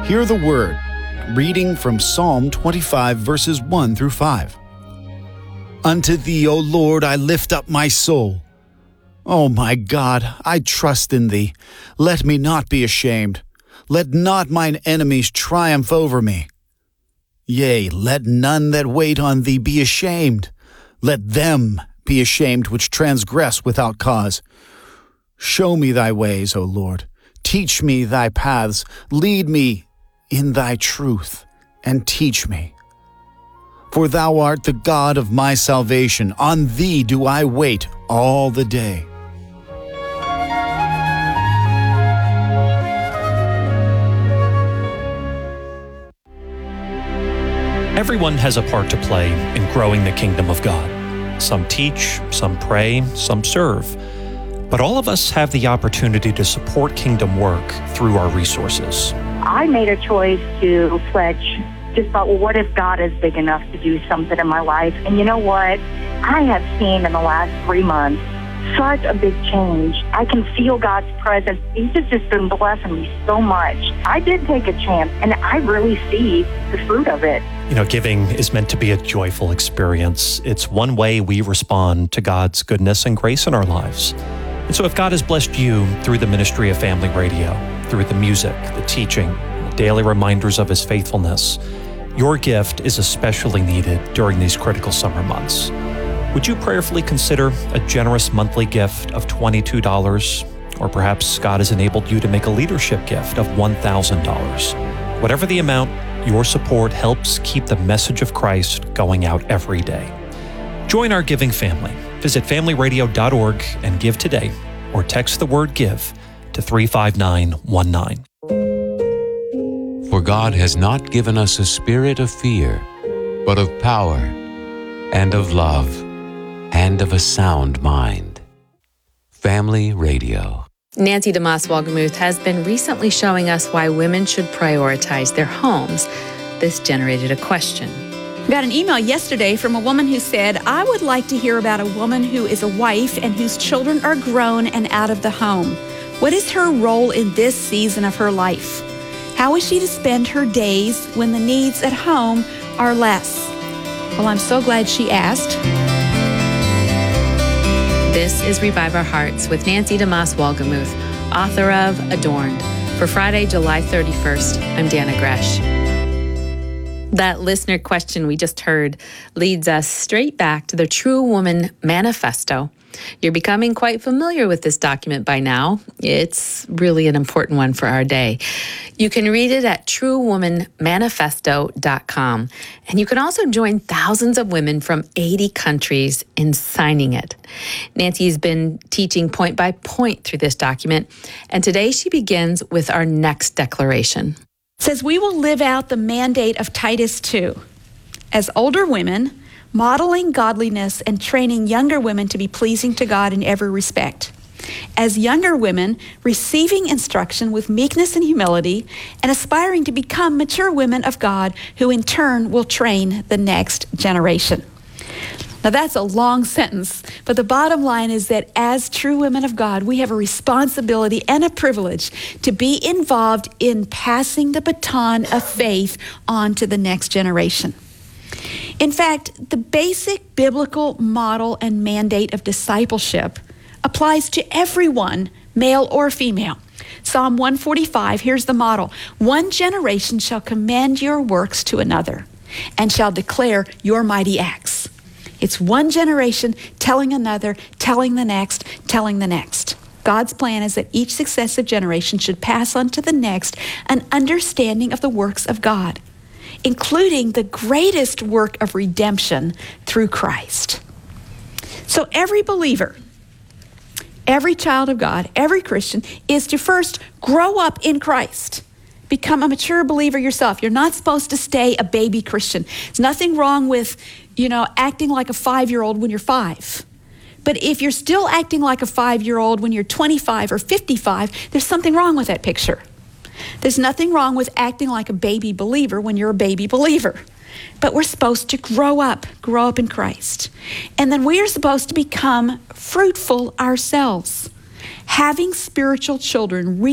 Hear the word, reading from Psalm 25, verses 1 through 5. Unto thee, O Lord, I lift up my soul. O my God, I trust in thee. Let me not be ashamed. Let not mine enemies triumph over me. Yea, let none that wait on thee be ashamed. Let them be ashamed which transgress without cause. Show me thy ways, O Lord. Teach me thy paths. Lead me in thy truth, and teach me. For thou art the God of my salvation. On thee do I wait all the day. Everyone has a part to play in growing the kingdom of God. Some teach, some pray, some serve. But all of us have the opportunity to support kingdom work through our resources. I made a choice to pledge. Just thought, well, what if God is big enough to do something in my life? And you know what? I have seen in the last 3 months such a big change. I can feel God's presence. He's just been blessing me so much. I did take a chance, and I really see the fruit of it. Giving is meant to be a joyful experience. It's one way we respond to God's goodness and grace in our lives. And so if God has blessed you through the ministry of Family Radio, through the music, the teaching, the daily reminders of His faithfulness, your gift is especially needed during these critical summer months. Would you prayerfully consider a generous monthly gift of $22? Or perhaps God has enabled you to make a leadership gift of $1,000. Whatever the amount, your support helps keep the message of Christ going out every day. Join our giving family. Visit familyradio.org and give today, or text the word GIVE to 35919. For God has not given us a spirit of fear, but of power and of love and of a sound mind. Family Radio. Nancy DeMoss Wolgemuth has been recently showing us why women should prioritize their homes. This generated a question. Got an email yesterday from a woman who said, I would like to hear about a woman who is a wife and whose children are grown and out of the home. What is her role in this season of her life? How is she to spend her days when the needs at home are less? Well, I'm so glad she asked. This is Revive Our Hearts with Nancy DeMoss Wolgemuth, author of Adorned. For Friday, July 31st, I'm Dana Gresh. That listener question we just heard leads us straight back to the True Woman Manifesto. You're becoming quite familiar with this document by now. It's really an important one for our day. You can read it at truewomanmanifesto.com. And you can also join thousands of women from 80 countries in signing it. Nancy's been teaching point by point through this document, and today she begins with our next declaration. It says, we will live out the mandate of Titus 2. As older women, modeling godliness and training younger women to be pleasing to God in every respect. As younger women, receiving instruction with meekness and humility and aspiring to become mature women of God who in turn will train the next generation. Now that's a long sentence, but the bottom line is that as true women of God, we have a responsibility and a privilege to be involved in passing the baton of faith on to the next generation. In fact, the basic biblical model and mandate of discipleship applies to everyone, male or female. Psalm 145, here's the model. One generation shall commend your works to another and shall declare your mighty acts. It's one generation telling another, telling the next, telling the next. God's plan is that each successive generation should pass on to the next an understanding of the works of God, including the greatest work of redemption through Christ. So every believer, every child of God, every Christian is to first grow up in Christ. Become a mature believer yourself. You're not supposed to stay a baby Christian. There's nothing wrong with, acting like a 5-year-old when you're 5. But if you're still acting like a 5-year-old when you're 25 or 55, there's something wrong with that picture. There's nothing wrong with acting like a baby believer when you're a baby believer. But we're supposed to grow up in Christ. And then we are supposed to become fruitful ourselves, having spiritual children